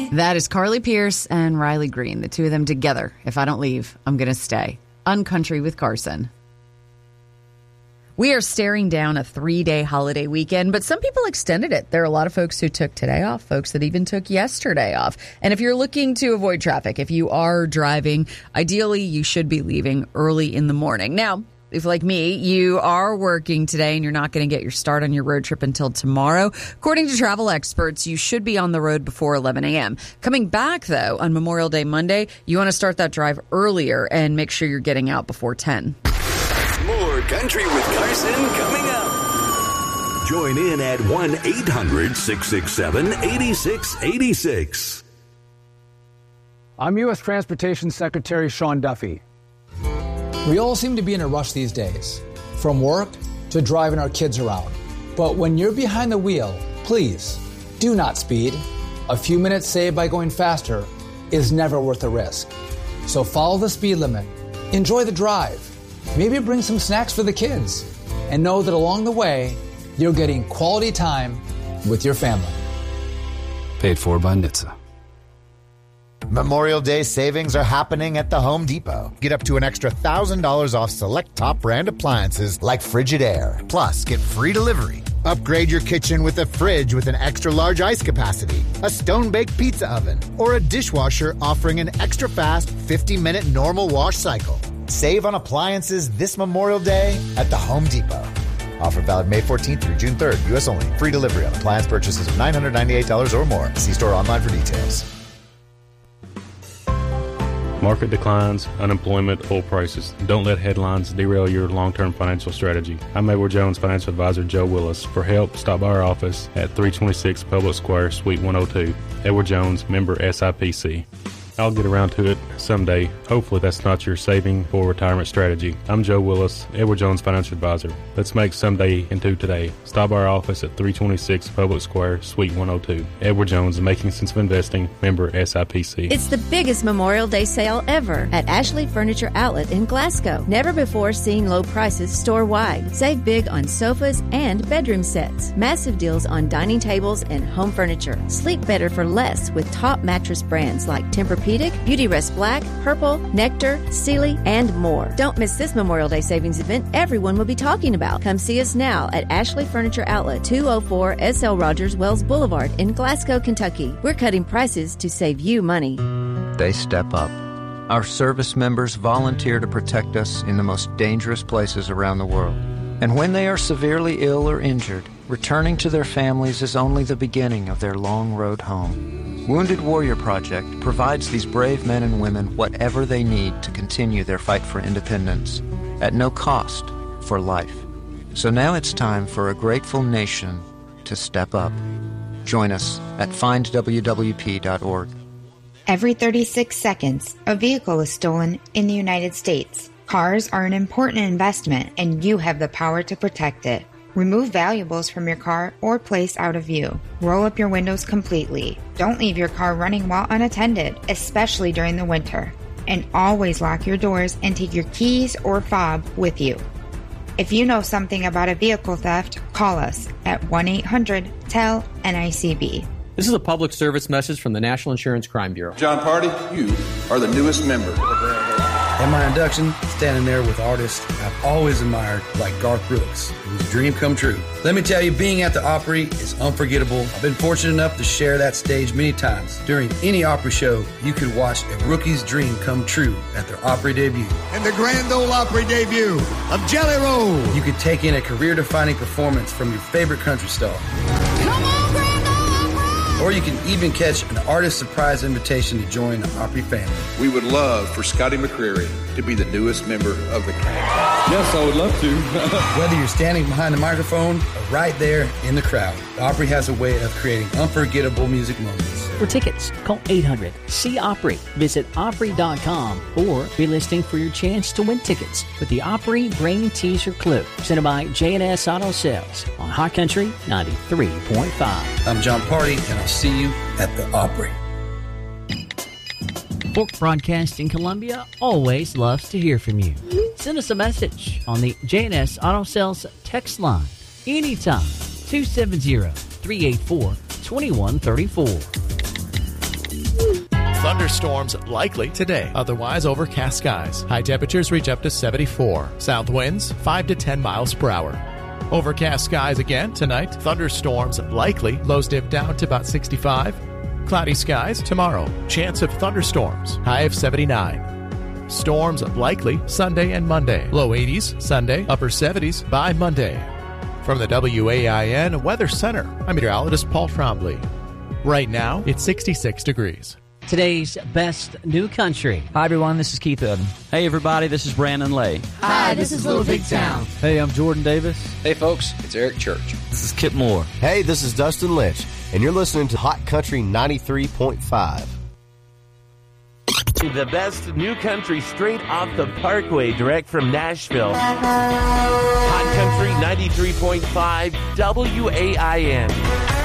That is Carly Pierce and Riley Green, the two of them together. If I don't leave, I'm going to stay. Uncountry with Carson. We are staring down a 3-day holiday weekend, but some people extended it. There are a lot of folks who took today off, folks that even took yesterday off. And if you're looking to avoid traffic, if you are driving, ideally you should be leaving early in the morning. Now, if like me, you are working today and you're not going to get your start on your road trip until tomorrow, according to travel experts, you should be on the road before 11 a.m. Coming back, though, on Memorial Day Monday, you want to start that drive earlier and make sure you're getting out before 10. More Country with Carson coming up. Join in at 1-800-667-8686. I'm U.S. Transportation Secretary Sean Duffy. We all seem to be in a rush these days, from work to driving our kids around. But when you're behind the wheel, please do not speed. A few minutes saved by going faster is never worth the risk. So follow the speed limit, enjoy the drive, maybe bring some snacks for the kids, and know that along the way, you're getting quality time with your family. Paid for by NHTSA. Memorial Day savings are happening at the Home Depot. Get up to an extra $1,000 off select top brand appliances like Frigidaire. Plus, get free delivery. Upgrade your kitchen with a fridge with an extra large ice capacity, a stone-baked pizza oven, or a dishwasher offering an extra fast 50-minute normal wash cycle. Save on appliances this Memorial Day at the Home Depot. Offer valid May 14th through June 3rd. U.S. only. Free delivery on appliance purchases of $998 or more. See store online for details. Market declines, unemployment, oil prices. Don't let headlines derail your long-term financial strategy. I'm Edward Jones Financial Advisor Joe Willis. For help, stop by our office at 326 Public Square, Suite 102. Edward Jones, member SIPC. I'll get around to it someday. Hopefully that's not your saving for retirement strategy. I'm Joe Willis, Edward Jones Financial Advisor. Let's make someday into today. Stop by our office at 326 Public Square, Suite 102. Edward Jones, Making Sense of Investing, member SIPC. It's the biggest Memorial Day sale ever at Ashley Furniture Outlet in Glasgow. Never before seen low prices store-wide. Save big on sofas and bedroom sets. Massive deals on dining tables and home furniture. Sleep better for less with top mattress brands like Tempur-Pedic, Beautyrest Black, Purple, Nectar, Sealy, and more. Don't miss this Memorial Day savings event everyone will be talking about. Come see us now at Ashley Furniture Outlet, 204 S.L. Rogers Wells Boulevard in Glasgow, Kentucky. We're cutting prices to save you money. They step up. Our service members volunteer to protect us in the most dangerous places around the world. And when they are severely ill or injured, returning to their families is only the beginning of their long road home. Wounded Warrior Project provides these brave men and women whatever they need to continue their fight for independence, at no cost for life. So now it's time for a grateful nation to step up. Join us at findwwp.org. Every 36 seconds, a vehicle is stolen in the United States. Cars are an important investment, and you have the power to protect it. Remove valuables from your car or place out of view. Roll up your windows completely. Don't leave your car running while unattended, especially during the winter. And always lock your doors and take your keys or fob with you. If you know something about a vehicle theft, call us at 1-800-TEL-NICB. This is a public service message from the National Insurance Crime Bureau. John Party, you are the newest member. At my induction, standing there with artists I've always admired, like Garth Brooks. It was a dream come true. Let me tell you, being at the Opry is unforgettable. I've been fortunate enough to share that stage many times. During any Opry show, you could watch a rookie's dream come true at their Opry debut. And the Grand Ole Opry debut of Jelly Roll. You could take in a career-defining performance from your favorite country star. Come on, Grand Ole Opry! Or you can even catch an artist surprise invitation to join the Opry family. We would love for Scotty McCreery to be the newest member of the crowd. Yes, I would love to. Whether you're standing behind the microphone or right there in the crowd, the Opry has a way of creating unforgettable music moments. For tickets, call 800-SEE-OPRY. Visit Opry.com or be listing for your chance to win tickets with the Opry Brain Teaser Clue, presented by J&S Auto Sales on Hot Country 93.5. I'm John Party, and I'll see you at the Opry. Fork Broadcasting Columbia always loves to hear from you. Send us a message on the J&S Auto Sales text line anytime, 270-384-2134. Thunderstorms likely today. Otherwise, overcast skies. High temperatures reach up to 74. South winds 5 to 10 miles per hour. Overcast skies again tonight. Thunderstorms likely. Lows dip down to about 65. Cloudy skies tomorrow. Chance of thunderstorms. High of 79. Storms likely Sunday and Monday. Low 80s Sunday. Upper 70s by Monday. From the WAIN Weather Center, I'm meteorologist Paul Trombley. Right now, it's 66 degrees. Today's best new country. Hi, everyone. This is Keith Urban. Hey, everybody. This is Brandon Lay. Hi, this is Little Big Town. Hey, I'm Jordan Davis. Hey, folks. It's Eric Church. This is Kip Moore. Hey, this is Dustin Lynch, and you're listening to Hot Country 93.5. The best new country straight off the Parkway, direct from Nashville. Hot Country 93.5 WAIN.